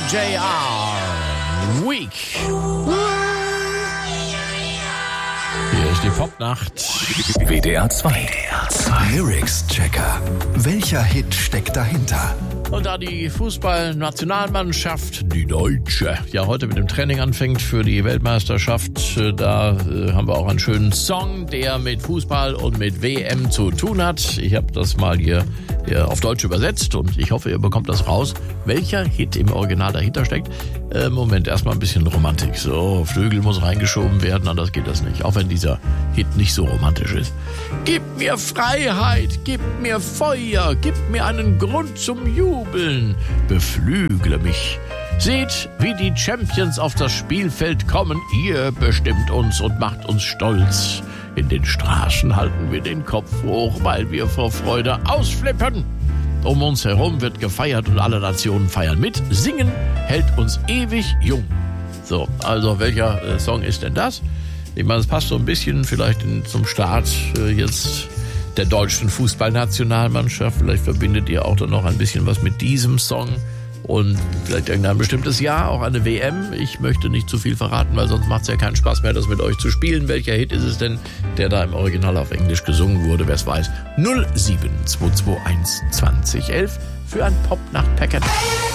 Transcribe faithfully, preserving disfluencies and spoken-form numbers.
J R. Week. Hier ist die Popnacht. W D R zwei. Lyrics Checker. Welcher Hit steckt dahinter? Und da die Fußballnationalmannschaft, die Deutsche, ja heute mit dem Training anfängt für die Weltmeisterschaft, da äh, haben wir auch einen schönen Song, der mit Fußball und mit W M zu tun hat. Ich habe das mal hier, hier auf Deutsch übersetzt und ich hoffe, ihr bekommt das raus, welcher Hit im Original dahinter steckt. Äh, Moment, erstmal ein bisschen Romantik. So, Flügel muss reingeschoben werden, anders geht das nicht, auch wenn dieser Hit nicht so romantisch ist. Gib mir Freiheit, gib mir Feuer, gib mir einen Grund zum Jubeln, beflügle mich. Seht, wie die Champions auf das Spielfeld kommen, ihr bestimmt uns und macht uns stolz. In den Straßen halten wir den Kopf hoch, weil wir vor Freude ausflippen. Um uns herum wird gefeiert und alle Nationen feiern mit. Singen hält uns ewig jung. So, also welcher äh, Song ist denn das? Ich meine, es passt so ein bisschen vielleicht in, zum Start äh, jetzt der deutschen Fußballnationalmannschaft. Vielleicht verbindet ihr auch dann noch ein bisschen was mit diesem Song und vielleicht irgendein bestimmtes Jahr, auch eine W M. Ich möchte nicht zu viel verraten, weil sonst macht es ja keinen Spaß mehr, das mit euch zu spielen. Welcher Hit ist es denn, der da im Original auf Englisch gesungen wurde? Wer es weiß. null sieben zwei zwei eins zwanzig elf für ein Popnacht-Packet.